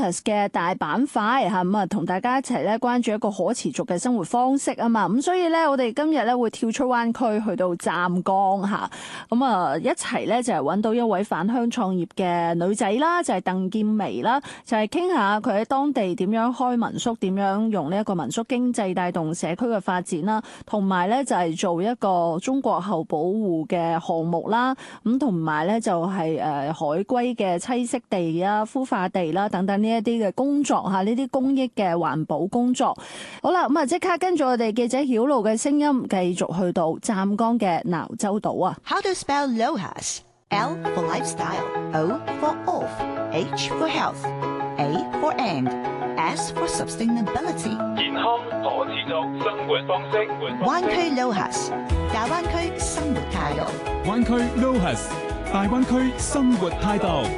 Lohas 嘅大板塊嚇，咁啊同大家一齊咧關注一個可持續嘅生活方式啊嘛，咁所以咧我哋今日咧會跳出灣區去到湛江嚇，咁啊一齊咧就係揾到一位返鄉創業嘅女仔啦，就係鄧劍薇啦，就係傾下佢喺當地點樣開民宿，點樣用呢一個民宿經濟帶動社區嘅發展啦，同埋咧就係做一個中國後保護嘅項目啦，咁同埋咧就係海龜嘅棲息地啊、孵化地啦等等呢一啲嘅工作嚇，呢啲公益嘅環保工作。好啦，咁啊即刻跟住我哋記者曉露嘅聲音，繼續去到湛江嘅瀾州島啊。 How to spell Lohas? L for lifestyle, O for off, H for health, A for and, S for sustainability. 健康可持續生活方式。 灣區 Lohas 大灣區生活態度。 灣區 Lohas 大灣區生活態度。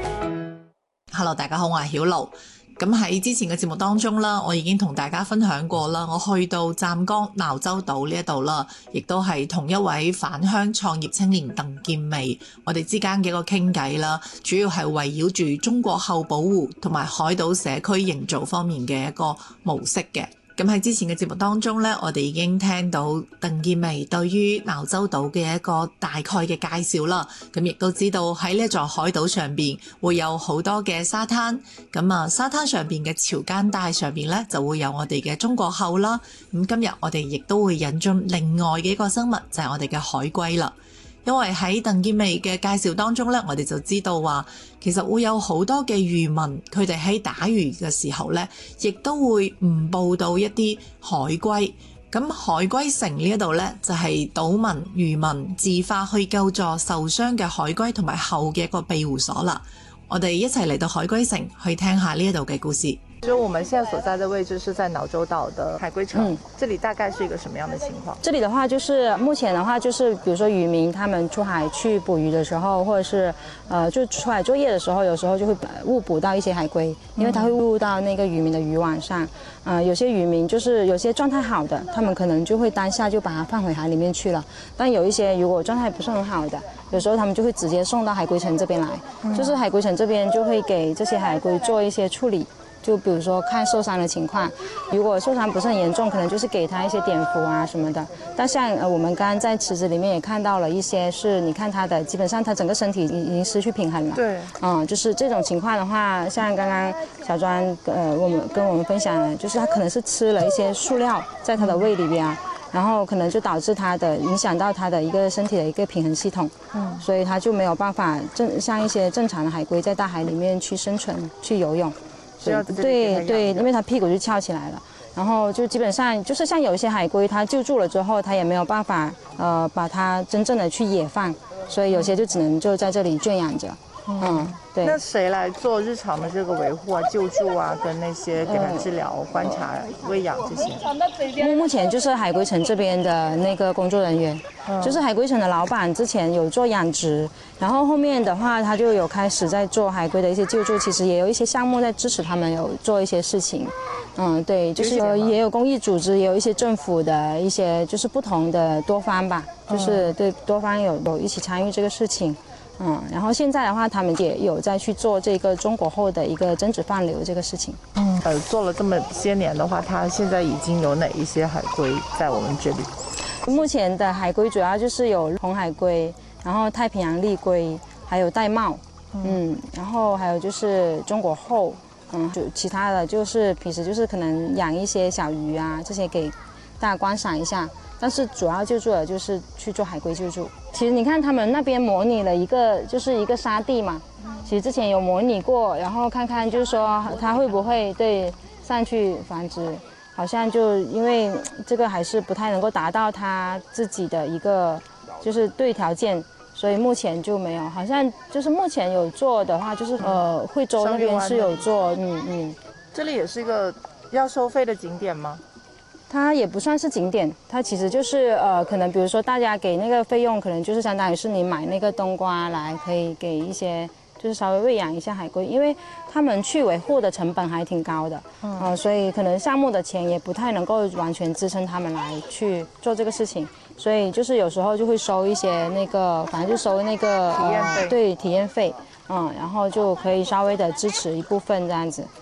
Hello， 大家好，我係曉露。咁喺之前嘅節目當中啦，我已經同大家分享過啦，我去到湛江瀾州島呢一度啦，亦都係同一位返鄉創業青年鄧劍薇，我哋之間嘅一個傾偈啦，主要係圍繞住中國後保護同埋海島社區營造方面嘅一個模式嘅。咁喺之前嘅節目當中呢，我哋已經聽到鄧劍薇對於瀾州島嘅一個大概嘅介紹啦。咁亦都知道喺呢座海島上邊會有好多嘅沙灘。咁啊，沙灘上邊嘅潮間帶上邊呢，就會有我哋嘅中國后啦。咁今日我哋亦都會引進另外嘅一個生物，就係我哋嘅海龜啦。因為喺鄧劍薇嘅介紹當中呢，我哋就知道話其實會有好多嘅漁民，佢哋喺打魚嘅時候呢，亦都會誤報到一啲海龜。咁海龜城呢一度呢，就係島民漁民自發去救助受傷嘅海龜同埋后嘅一個庇護所啦。我哋一齊嚟到海龜城去聽下呢一度嘅故事。 就我們現在所在的位置是在瀾州島的海龜城，這裡大概是一個什麼樣的情況？ 這裡的話就是目前的話就是比如說漁民他們出海去捕魚的時候，或者是就出海作業的時候，有時候就會誤捕到一些海龜，因為它會誤入到那個漁民的漁網上。有些漁民就是有些狀態好的，他們可能就會當下就把它放回海裡面去了，但有一些如果狀態不是很好的，有時候他們就會直接送到海龜城這邊來，就是海龜城這邊就會給這些海龜做一些處理。就比如說看受傷的情況，如果受傷不是很嚴重，可能就是給他一些碘伏啊什麼的。但像我們剛剛在池子裡面也看到了一些是，你看他的基本上他整個身體已經失去平衡了。 對， 就是這種情況的話，像剛剛小專跟我們分享了，就是他可能是吃了一些塑料在他的胃裡邊，然後可能就導致他的影響到他的一個身體的一個平衡系統，所以他就沒有辦法像一些正常的海龜在大海裡面去生存去游泳。對，因為它屁股就翹起來了，然後就基本上就是像有一些海龜，它救助了之後，它也沒有辦法把它真正的去野放，所以有些就只能就在這裡圈養着。對。 那誰來做日常的這個維護啊、救助啊，跟那些給它治療、觀察、餵養這些？ 目前就是海龜城這邊的那個工作人員，就是海龜城的老闆之前有做養殖，然後後面的話他就有開始在做海龜的一些救助，其實也有一些項目在支持他們有做一些事情。對，就是也有公益組織，也有一些政府的一些就是不同的多方吧，就是對多方有一起參與這個事情。然後現在的話，他們也有在去做這個中國後的一個增值放流這個事情。 做了這麼些年的話，它現在已經有哪一些海龜在我們這裡？ 目前的海龜主要就是有紅海龜，然後太平洋麗龜，還有玳瑁，然後還有就是中國後，就其他的就是平時就是可能養一些小魚啊，這些給大家觀賞一下。但是主要救助的就是去做海龜救助。其實你看他們那邊模擬了一個就是一個沙地嘛，其實之前有模擬過，然後看看就是說它會不會對上去繁殖，好像就因為這個還是不太能夠達到它自己的一個就是對條件，所以目前就沒有。好像就是目前有做的話，就是惠州那邊是有做， 這裡也是一個要收費的景點嗎？ 它也不算是景點，它其實就是可能比如說大家給那個費用，可能就是相當於是你買那個冬瓜來，可以給一些就是稍微餵養一下海龜，因為他們去維護的成本還挺高的，所以可能項目的錢也不太能夠完全支撐他們來去做這個事情，所以就是有時候就會收一些那個，反正就收那個體驗費，對，體驗費，然後就可以稍微的支持一部分這樣子。